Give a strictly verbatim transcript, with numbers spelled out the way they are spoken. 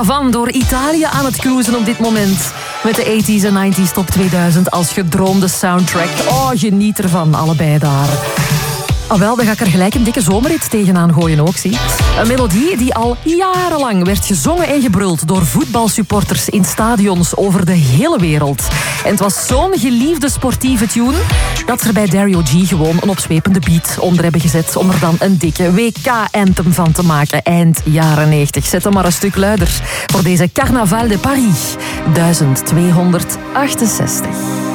Van door Italië aan het cruisen op dit moment. Met de tachtiger en negentiger top tweeduizend als gedroomde soundtrack. Oh, geniet ervan, allebei daar. Ah, wel, dan ga ik er gelijk een dikke zomerhit tegenaan gooien ook, zie. Een melodie die al jarenlang werd gezongen en gebruld door voetbalsupporters in stadions over de hele wereld. En het was zo'n geliefde sportieve tune dat ze er bij Dario G gewoon een opzwepende beat onder hebben gezet om er dan een dikke W K-anthem van te maken eind jaren negentig. Zet hem maar een stuk luider voor deze Carnaval de Paris duizend tweehonderdachtenzestig.